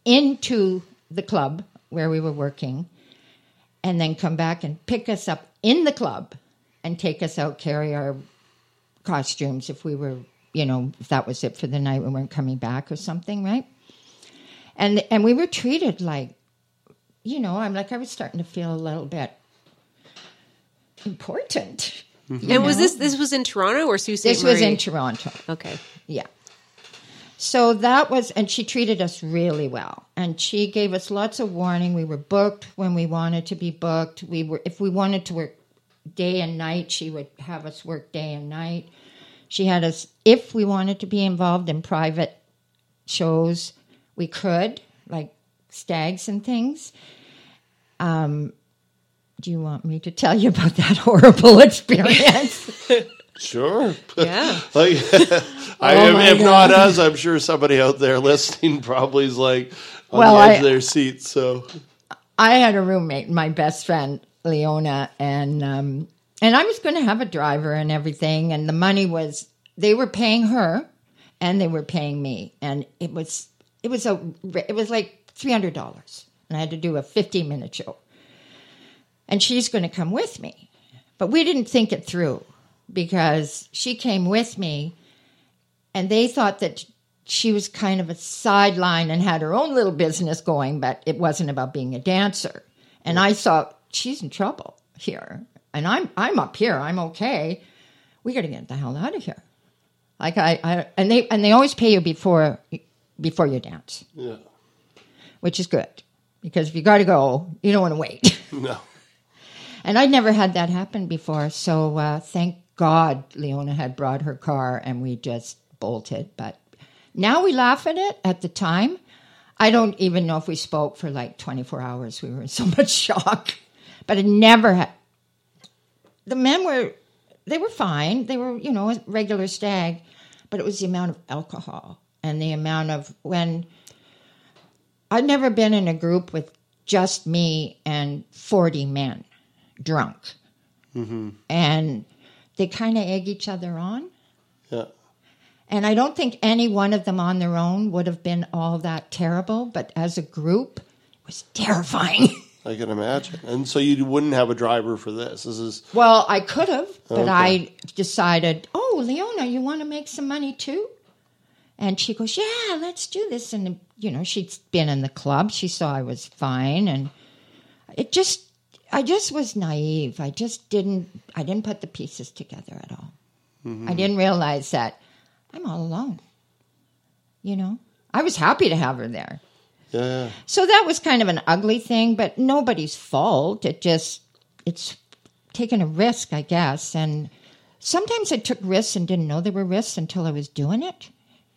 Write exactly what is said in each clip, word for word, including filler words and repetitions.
into the club where we were working and then come back and pick us up in the club and take us out, carry our costumes if we were, you know, if that was it for the night, we weren't coming back or something, right? And and we were treated like, you know, I'm like, I was starting to feel a little bit important. Mm-hmm. And was this, this was in Toronto or Sault Ste. This Marie? was in Toronto. Okay. Yeah. So that was, and she treated us really well. And she gave us lots of warning. We were booked when we wanted to be booked. We were, if we wanted to work day and night, she would have us work day and night. She had us, if we wanted to be involved in private shows, we could, like stags and things. Um, do you want me to tell you about that horrible experience? Sure. Yeah. Like, I Oh am, my if God. not us, I'm sure somebody out there listening probably is like on Well, the edge I- of their seat. So I had a roommate, my best friend, Leona, and um, and I was going to have a driver and everything, and the money was, they were paying her, and they were paying me, and it was it was a it was like three hundred dollars, and I had to do a fifteen minute show, and she's going to come with me, but we didn't think it through because she came with me, and they thought that she was kind of a sideline and had her own little business going, but it wasn't about being a dancer. And I thought, she's in trouble here. And I'm I'm up here. I'm okay. We got to get the hell out of here. Like I, I and they and they always pay you before before you dance. yeah, Which is good. Because if you got to go, you don't want to wait. no, And I'd never had that happen before. So uh, thank God Leona had brought her car and we just bolted. But now we laugh at it. At the time, I don't even know if we spoke for like twenty-four hours. We were in so much shock. But it never had. The men were, they were fine. They were, you know, a regular stag. But it was the amount of alcohol and the amount of when. I'd never been in a group with just me and forty men drunk. mm-hmm. And they kind of egg each other on. yeah, And I don't think any one of them on their own would have been all that terrible, but as a group, it was terrifying. I can imagine. And so you wouldn't have a driver for this. This is Well, I could have, but Okay. I decided, oh, Leona, you want to make some money too? And she goes, yeah, let's do this. And, you know, she'd been in the club. She saw I was fine. And it just, I just was naive. I just didn't, I didn't put the pieces together at all. mm-hmm. I didn't realize that I'm all alone. You know, I was happy to have her there. yeah, So that was kind of an ugly thing, but nobody's fault. It just, it's taking a risk, I guess. And sometimes I took risks and didn't know they were risks until I was doing it.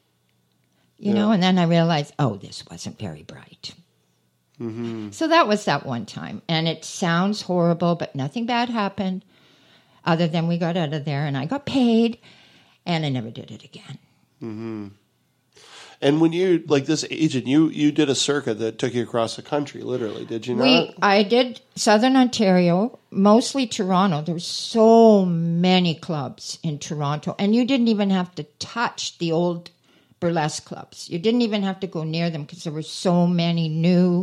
You Yeah. know, and then I realized, oh, this wasn't very bright. mm-hmm. So that was that one time. And it sounds horrible, but nothing bad happened other than we got out of there and I got paid and I never did it again. Mm-hmm. And when you like this agent, you you did a circuit that took you across the country, literally, did you not? We, I did Southern Ontario, mostly Toronto. There were so many clubs in Toronto, and you didn't even have to touch the old burlesque clubs. You didn't even have to go near them because there were so many new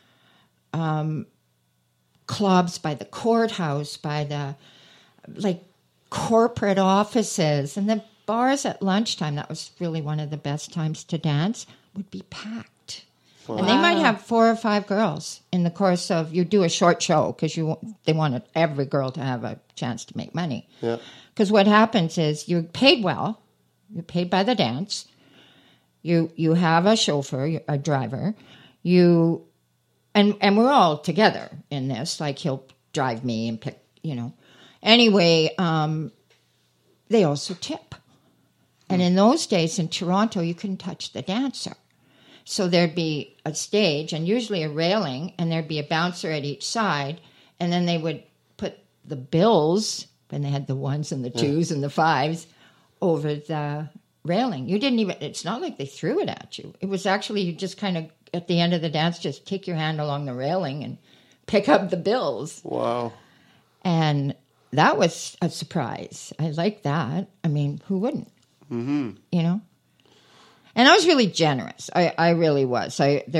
um, clubs by the courthouse, by the like corporate offices, and the bars at lunchtime. That was really one of the best times to dance. Would be packed. Wow. And they might have four or five girls in the course of, you do a short show because you they wanted every girl to have a chance to make money. Yeah. Because what happens is you're paid well, you're paid by the dance, you you have a chauffeur, a driver, you, and and we're all together in this. Like he'll drive me and pick, you know. Anyway, um, they also tip. And in those days in Toronto, you couldn't touch the dancer. So there'd be a stage and usually a railing, and there'd be a bouncer at each side, and then they would put the bills, when they had the ones and the twos and the fives, over the railing. You didn't even, it's not like they threw it at you. It was actually, you just kind of, at the end of the dance, just take your hand along the railing and pick up the bills. Wow. And that was a surprise. I liked that. I mean, who wouldn't? Mm-hmm. You know? And I was really generous. I, I really was. I